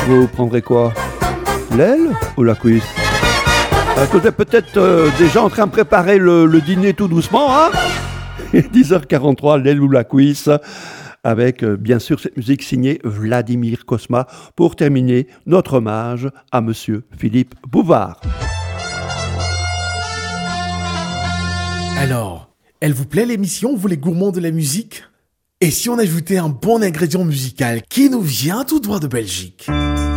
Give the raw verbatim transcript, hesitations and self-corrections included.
Vous prendrez quoi? L'aile ou la cuisse? euh, Vous êtes peut-être euh, déjà en train de préparer le, le dîner tout doucement, hein? dix heures quarante-trois, l'aile ou la cuisse, avec euh, bien sûr cette musique signée Vladimir Cosma pour terminer notre hommage à Monsieur Philippe Bouvard. Alors, elle vous plaît l'émission, vous les gourmands de la musique? Et si on ajoutait un bon ingrédient musical qui nous vient tout droit de Belgique?